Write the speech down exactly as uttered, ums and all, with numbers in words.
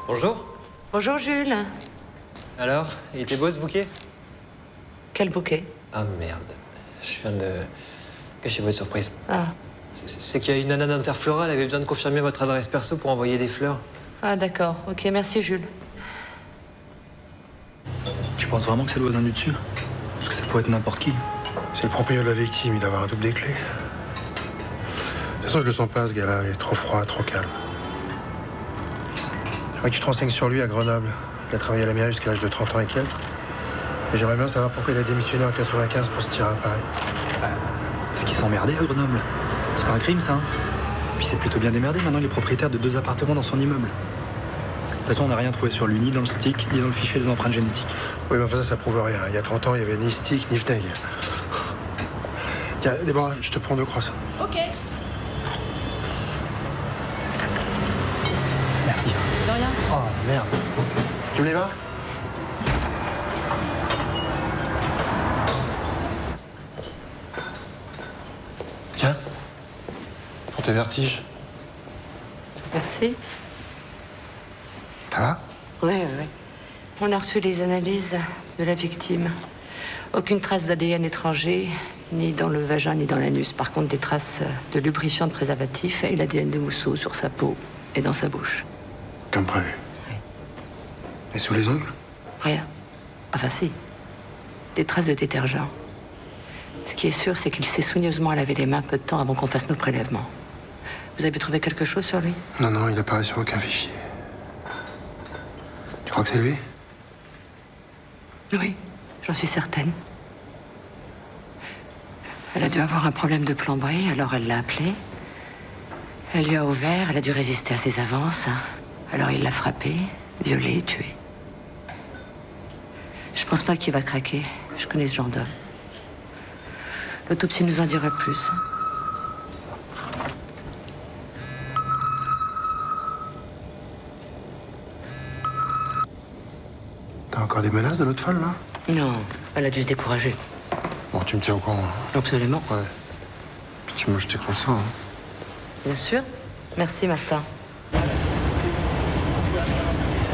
Bonjour. Bonjour Jules. Alors, il était beau ce bouquet? Quel bouquet? Ah merde, je viens de cacher votre surprise. Ah. C'est qu'il y a une nana d'Interflora, elle avait besoin de confirmer votre adresse perso pour envoyer des fleurs. Ah d'accord, ok, merci Jules. Tu penses vraiment que c'est le voisin du dessus? Parce que ça pourrait être n'importe qui. C'est le propriétaire de la victime, il doit avoir un double des clés. De toute façon, je le sens pas, ce gars-là. Il est trop froid, trop calme. Je crois que tu te renseignes sur lui à Grenoble. Il a travaillé à la mairie jusqu'à l'âge de trente ans et quelques. Et j'aimerais bien savoir pourquoi il a démissionné en quatre-vingt-quinze pour se tirer à Paris. Bah, parce qu'ils sont emmerdés à Grenoble. C'est pas un crime, ça. Hein. Puis c'est plutôt bien démerdé. Maintenant, il est propriétaire de deux appartements dans son immeuble. De toute façon, on n'a rien trouvé sur lui, ni dans le stick, ni dans le fichier des empreintes génétiques. Oui, mais enfin, ça, ça prouve rien. Il y a trente ans, il n'y avait ni stick, ni fneg. Tiens, Déborah, je te prends deux croissants. Ok. Merci. De rien. Oh, merde. Tu me les vas? Tiens. Pour tes vertiges. Merci. Ça va? Oui, oui, oui. On a reçu les analyses de la victime. Aucune trace d'A D N étranger, ni dans le vagin, ni dans l'anus. Par contre, des traces de lubrifiant de préservatif et l'A D N de mousseau sur sa peau et dans sa bouche. Comme prévu. Oui. Et sous les ongles? Rien. Enfin, si. Des traces de détergent. Ce qui est sûr, c'est qu'il s'est soigneusement lavé les mains peu de temps avant qu'on fasse nos prélèvements. Vous avez trouvé quelque chose sur lui? Non, non, il apparaît sur aucun fichier. Tu crois que c'est lui? Oui, j'en suis certaine. Elle a dû avoir un problème de plomberie, alors elle l'a appelé. Elle lui a ouvert, elle a dû résister à ses avances. Alors il l'a frappé, violé, tué. Je pense pas qu'il va craquer. Je connais ce genre d'homme. L'autopsie nous en dira plus. T'as encore des menaces de l'autre folle, là? Non, elle a dû se décourager. Bon, tu me tiens au courant. Hein. Absolument. Ouais. Puis tu manges tes croissants, hein. Bien sûr. Merci, Martin.